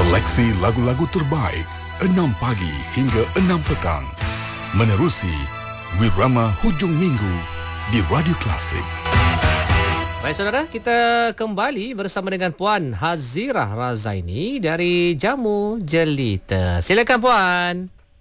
Seleksi lagu-lagu terbaik 6 pagi hingga 6 petang. Menerusi Wirama Hujung Minggu di Radio Klasik. Baik saudara, kita kembali bersama dengan Puan Hazirah Razaini dari Jamu Jelita. Silakan Puan.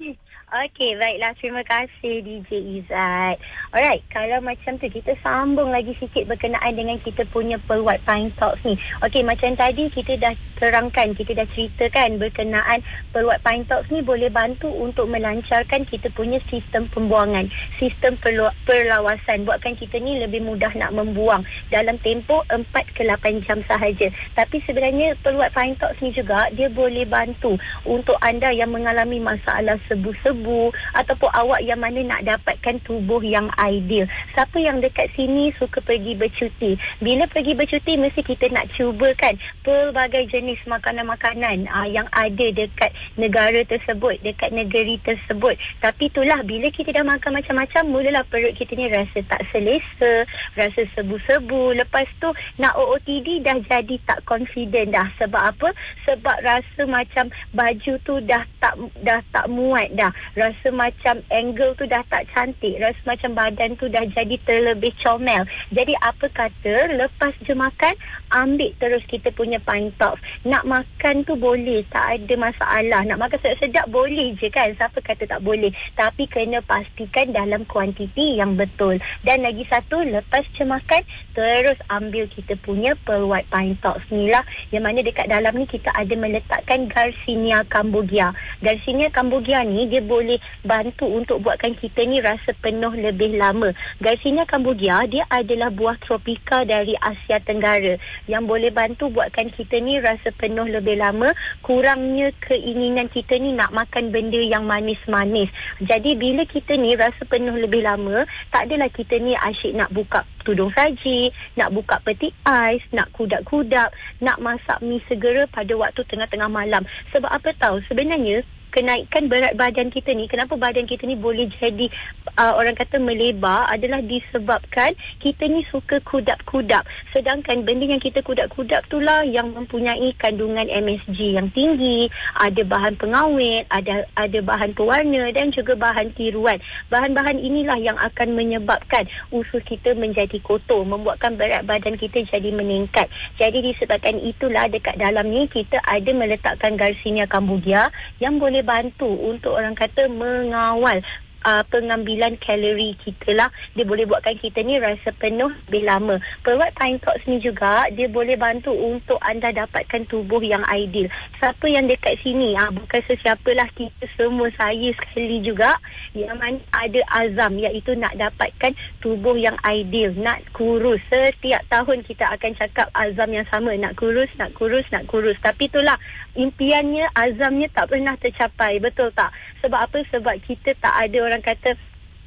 Okey, baiklah. Terima kasih DJ Izzat. Alright, kalau macam tu kita sambung lagi sikit berkenaan dengan kita punya Peluat Pine Talks ni. Okey, macam tadi kita dah terangkan, kita dah ceritakan berkenaan Peluat Pine Talks ni boleh bantu untuk melancarkan kita punya sistem pembuangan, sistem perlawasan, buatkan kita ni lebih mudah nak membuang dalam tempoh 4 ke 8 jam sahaja. Tapi sebenarnya Peluat Pine Talks ni juga dia boleh bantu untuk anda yang mengalami masalah sebu-sebu ataupun awak yang mana nak dapatkan tubuh yang ideal. Siapa yang dekat sini suka pergi bercuti? Bila pergi bercuti mesti kita nak cubakan pelbagai jenis makanan-makanan yang ada dekat negara tersebut, dekat negeri tersebut. Tapi itulah, bila kita dah makan macam-macam, mulalah perut kita ni rasa tak selesa, rasa sebu-sebu. Lepas tu nak OOTD dah jadi tak confident dah. Sebab apa? Sebab rasa macam baju tu dah tak muat dah. Rasa macam angle tu dah tak cantik. Rasa macam badan tu dah jadi terlebih comel. Jadi apa kata, lepas je makan, ambil terus kita punya Pine Talks. Nak makan tu boleh, tak ada masalah. Nak makan sedap-sedap boleh je kan. Siapa kata tak boleh? Tapi kena pastikan dalam kuantiti yang betul. Dan lagi satu, lepas je makan, terus ambil kita punya Peluat Pine Talks ni lah. Yang mana dekat dalam ni kita ada meletakkan Garcinia cambogia. Garcinia cambogia ni dia boleh bantu untuk buatkan kita ni rasa penuh lebih lama. Garcinia cambogia dia adalah buah tropika dari Asia Tenggara yang boleh bantu buatkan kita ni rasa penuh lebih lama, kurangnya keinginan kita ni nak makan benda yang manis-manis. Jadi bila kita ni rasa penuh lebih lama, tak adalah kita ni asyik nak buka tudung saji, nak buka peti ais, nak kudap-kudap, nak masak mi segera pada waktu tengah-tengah malam. Sebab apa tahu? Sebenarnya kenaikan berat badan kita ni, kenapa badan kita ni boleh jadi orang kata melebar, adalah disebabkan kita ni suka kudap-kudap. Sedangkan benda yang kita kudap-kudap itulah yang mempunyai kandungan MSG yang tinggi, ada bahan pengawet, ada bahan pewarna dan juga bahan tiruan. Bahan-bahan inilah yang akan menyebabkan usus kita menjadi kotor, membuatkan berat badan kita jadi meningkat. Jadi disebabkan itulah dekat dalam ni kita ada meletakkan Garcinia cambogia yang boleh bantu untuk orang kata mengawal pengambilan kalori kita lah. Dia boleh buatkan kita ni rasa penuh lebih lama. Peluat Pine Talks ni juga dia boleh bantu untuk anda dapatkan tubuh yang ideal. Siapa yang dekat sini, bukan sesiapalah, kita semua, saya sekali juga, yang mana ada azam, iaitu nak dapatkan tubuh yang ideal, nak kurus. Setiap tahun kita akan cakap azam yang sama, nak kurus, nak kurus, nak kurus. Tapi itulah impiannya, azamnya tak pernah tercapai, betul tak? Sebab apa? Sebab kita tak ada orang kata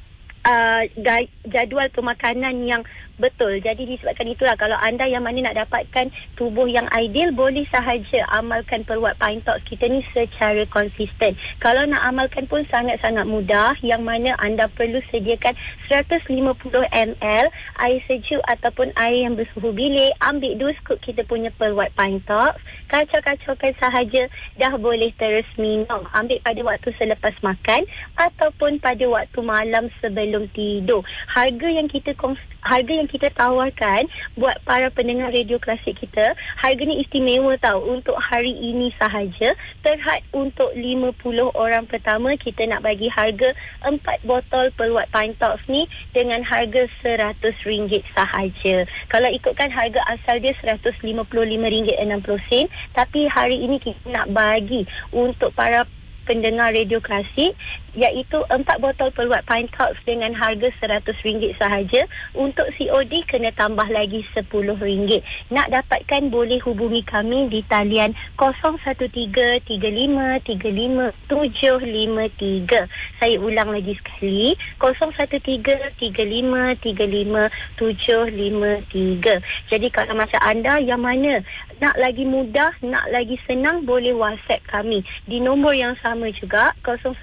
jadual pemakanan yang betul. Jadi disebabkan itulah, kalau anda yang mana nak dapatkan tubuh yang ideal, boleh sahaja amalkan Peluat Pine Talks kita ni secara konsisten. Kalau nak amalkan pun sangat-sangat mudah, yang mana anda perlu sediakan 150 ml air sejuk ataupun air yang bersuhu bilik. Ambil 2 scoop kita punya Peluat Pine Talks, kacau-kacaukan sahaja, dah boleh terus minum. Ambil pada waktu selepas makan ataupun pada waktu malam sebelum tidur. Harga yang kita tawarkan buat para pendengar radio klasik kita, harga ni istimewa tau. Untuk hari ini sahaja, terhad untuk 50 orang pertama, kita nak bagi harga 4 botol Peluat Pine Talks ni dengan harga RM100 sahaja. Kalau ikutkan harga asal dia RM155.60, tapi hari ini kita nak bagi untuk para pendengar radio klasik, iaitu 4 botol Peluat Pine Talks dengan harga RM100 sahaja. Untuk COD kena tambah lagi RM10. Nak dapatkan boleh hubungi kami di talian 01133535 Saya ulang lagi sekali, 01133535 Jadi kalau macam anda yang mana nak lagi mudah, nak lagi senang, boleh WhatsApp kami di nombor yang sama juga,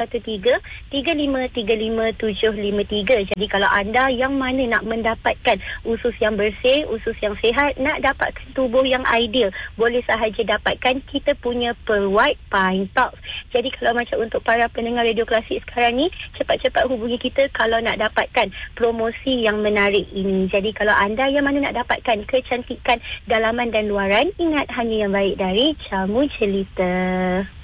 013-3535-753. Jadi kalau anda yang mana nak mendapatkan usus yang bersih, usus yang sihat, nak dapatkan tubuh yang ideal, boleh sahaja dapatkan kita punya Pearl White Pine Tops. Jadi kalau macam untuk para pendengar Radio Klasik sekarang ni, cepat-cepat hubungi kita kalau nak dapatkan promosi yang menarik ini. Jadi kalau anda yang mana nak dapatkan kecantikan dalaman dan luaran, ingat hanya yang baik dari Jamu Jelita.